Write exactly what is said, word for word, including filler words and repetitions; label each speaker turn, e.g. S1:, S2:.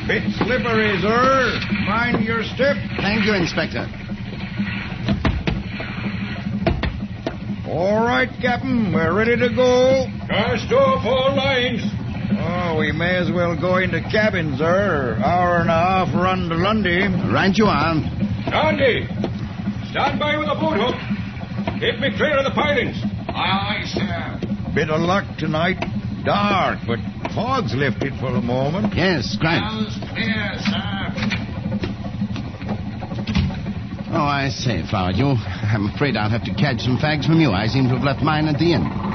S1: Bit slippery, sir. Mind your step.
S2: Thank you, Inspector.
S1: All right, Captain. We're ready to go.
S3: Cast off all lines.
S1: Oh, we may as well go into cabin, sir. Hour and a half run to Lundy.
S2: Right you are.
S3: Andy, stand by with a boat hook. Keep me clear of the pilings.
S4: Aye, aye, sir.
S1: Bit of luck tonight. Dark, but fog's lifted for the moment.
S2: Yes, right.
S4: All's clear, sir.
S2: Oh, I say, Flower, you. I'm afraid I'll have to catch some fags from you. I seem to have left mine at the inn.